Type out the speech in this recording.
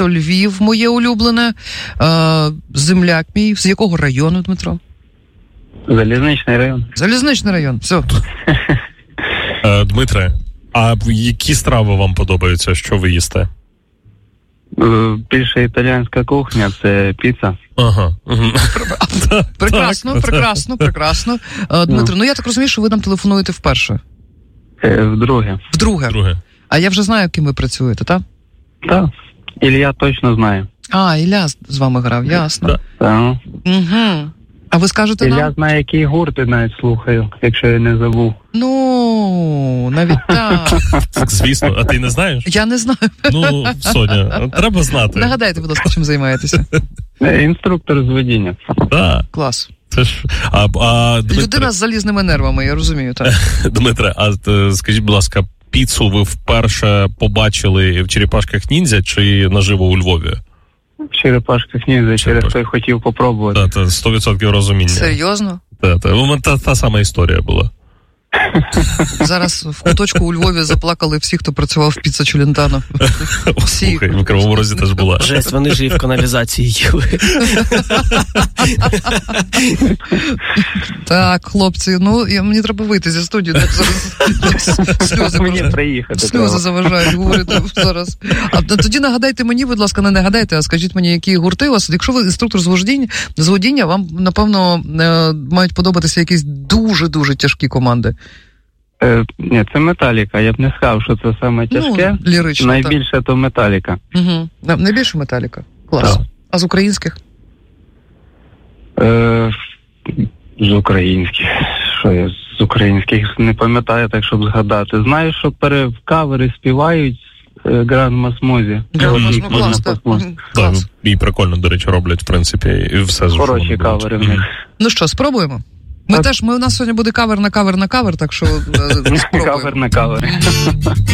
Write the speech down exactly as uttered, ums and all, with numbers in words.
місто Львів, моє улюблене, е, земляк мій. З якого району, Дмитро? Залізничний район. Залізничний район, все. Е, Дмитре, а які страви вам подобаються, що ви їсте? Більше італійська кухня, це піца. Ага. Прекрасно, прекрасно, прекрасно. Дмитро, ну я так розумію, що ви нам телефонуєте вперше. Вдруге. Вдруге. Вдруге. А я вже знаю, ким ви працюєте, так? Так. Ілля точно знає. А, Ілля з вами грав, ясно. Так. Угу. А ви скажете нам? Ілля знає, які гурти навіть слухаю, якщо я не забув. Ну, навіть так. Так, звісно, а ти не знаєш? Я не знаю. Ну, Соня, треба знати. Нагадайте, будь ласка, чим займаєтеся? Інструктор з водіння. Так. Клас. Це ж, а, а, Дмитре... Людина з залізними нервами, я розумію, так. Дмитре, а скажіть, будь ласка, піцу ви вперше побачили в Черепашках Ніндзя чи наживо у Львові? В Черепашках Ніндзя, через той хотів попробувати. Так, та, сто відсотків розуміння. Серйозно? Так, та, та, та, та сама історія була. Зараз в куточку у Львові заплакали всі, хто працював в піца Челентано. Слухай, в Кривому Розі теж була. Жесть, вони ж і в каналізації їли. Так, хлопці, ну я, мені треба вийти зі студії. Так, зараз сльози, мені приїхати, сльози заважають говорити зараз. А тоді нагадайте мені, будь ласка, не нагадайте, а скажіть мені, які гурти у вас. Якщо ви інструктор з водіння, з водіння, вам, напевно, мають подобатися якісь дуже-дуже тяжкі команди. Е, ні, це Металіка. Я б не сказав, що це саме тяжке. Ну, лірично, найбільше так. То Металіка. Угу. Найбільше Металіка. Клас. Так. А з українських? Е, з українських. Що я з українських не пам'ятаю, так щоб згадати. Знаю, що пере кавери співають Гранд Масмозі. Гранд Масмозі. Так, і прикольно, до речі, роблять, в принципі, і все. Хороші кавери в них. Ну що, спробуємо? Ми теж, ми, у нас сьогодні буде кавер на кавер на кавер, так що спробуємо. Кавер на кавер.